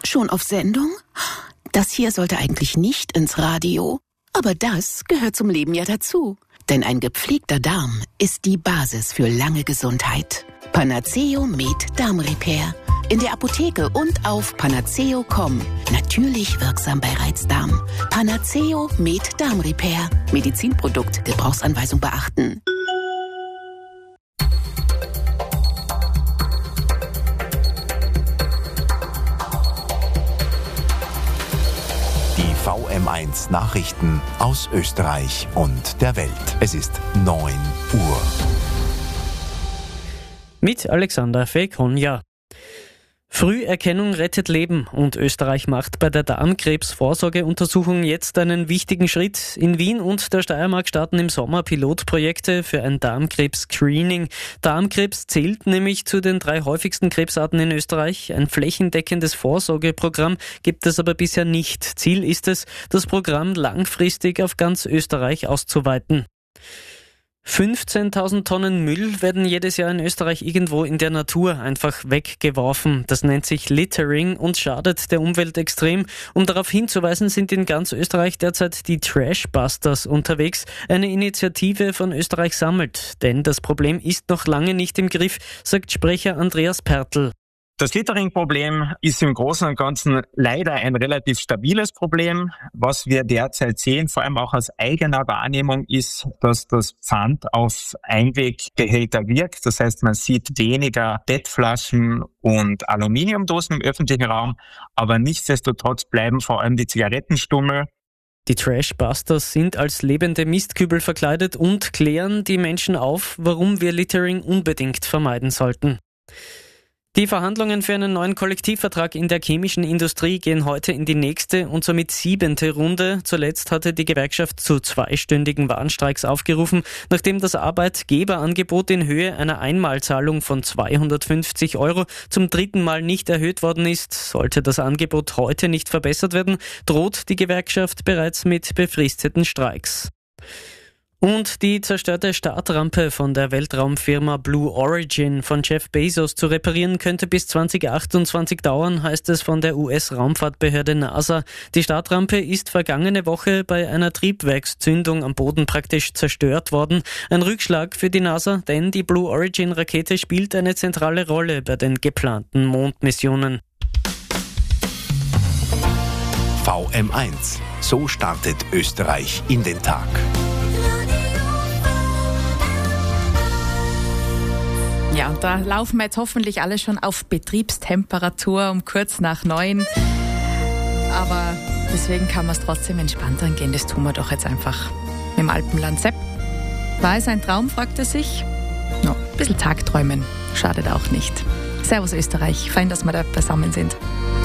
Schon auf Sendung? Das hier sollte eigentlich nicht ins Radio, aber das gehört zum Leben ja dazu. Denn ein gepflegter Darm ist die Basis für lange Gesundheit. Panaceo Med Darm Repair. In der Apotheke und auf panaceo.com. Natürlich wirksam bei Reizdarm. Panaceo Med Darm Repair. Medizinprodukt, Gebrauchsanweisung beachten. VM1 Nachrichten aus Österreich und der Welt. Es ist 9 Uhr. Mit Alexander Fekonja. Früherkennung rettet Leben und Österreich macht bei der Darmkrebsvorsorgeuntersuchung jetzt einen wichtigen Schritt. In Wien und der Steiermark starten im Sommer Pilotprojekte für ein Darmkrebs-Screening. Darmkrebs zählt nämlich zu den 3 häufigsten Krebsarten in Österreich. Ein flächendeckendes Vorsorgeprogramm gibt es aber bisher nicht. Ziel ist es, das Programm langfristig auf ganz Österreich auszuweiten. 15.000 Tonnen Müll werden jedes Jahr in Österreich irgendwo in der Natur einfach weggeworfen. Das nennt sich Littering und schadet der Umwelt extrem. Um darauf hinzuweisen, sind in ganz Österreich derzeit die Trashbusters unterwegs. Eine Initiative von Österreich sammelt. Denn das Problem ist noch lange nicht im Griff, sagt Sprecher Andreas Pertl. Das Littering-Problem ist im Großen und Ganzen leider ein relativ stabiles Problem. Was wir derzeit sehen, vor allem auch aus eigener Wahrnehmung, ist, dass das Pfand auf Einwegbehälter wirkt. Das heißt, man sieht weniger PET-Flaschen und Aluminiumdosen im öffentlichen Raum, aber nichtsdestotrotz bleiben vor allem die Zigarettenstummel. Die Trashbusters sind als lebende Mistkübel verkleidet und klären die Menschen auf, warum wir Littering unbedingt vermeiden sollten. Die Verhandlungen für einen neuen Kollektivvertrag in der chemischen Industrie gehen heute in die nächste und somit 7. Runde. Zuletzt hatte die Gewerkschaft zu 2-stündigen Warnstreiks aufgerufen, nachdem das Arbeitgeberangebot in Höhe einer Einmalzahlung von 250 € zum 3. Mal nicht erhöht worden ist. Sollte das Angebot heute nicht verbessert werden, droht die Gewerkschaft bereits mit befristeten Streiks. Und die zerstörte Startrampe von der Weltraumfirma Blue Origin von Jeff Bezos zu reparieren, könnte bis 2028 dauern, heißt es von der US-Raumfahrtbehörde NASA. Die Startrampe ist vergangene Woche bei einer Triebwerkszündung am Boden praktisch zerstört worden. Ein Rückschlag für die NASA, denn die Blue Origin-Rakete spielt eine zentrale Rolle bei den geplanten Mondmissionen. VM1. So startet Österreich in den Tag. Ja, und da laufen wir jetzt hoffentlich alle schon auf Betriebstemperatur um kurz nach 9. Aber deswegen kann man es trotzdem entspannt angehen. Das tun wir doch jetzt einfach im Alpenland. Sepp, war es ein Traum, fragt er sich? No, ein bisschen Tagträumen schadet auch nicht. Servus Österreich, fein, dass wir da beisammen sind.